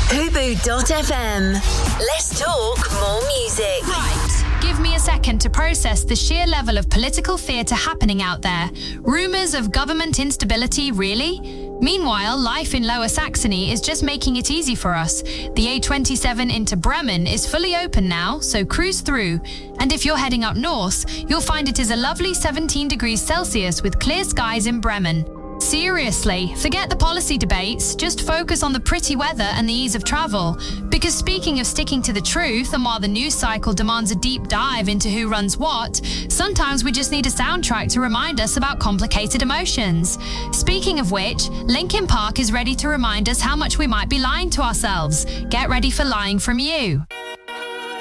Fubu.fm. Let's talk more music. Right. Give me a second to process the sheer level of political theatre happening out there. Rumours of government instability, really? Meanwhile, life in Lower Saxony is just making it easy for us. The A27 into Bremen is fully open now, so cruise through. And if you're heading up north, you'll find it is a lovely 17 degrees Celsius with clear skies in Bremen. Seriously, forget the policy debates, just focus on the pretty weather and the ease of travel. Because speaking of sticking to the truth, and while the news cycle demands a deep dive into who runs what, sometimes we just need a soundtrack to remind us about complicated emotions. Speaking of which, Linkin Park is ready to remind us how much we might be lying to ourselves. Get ready for Lying From You.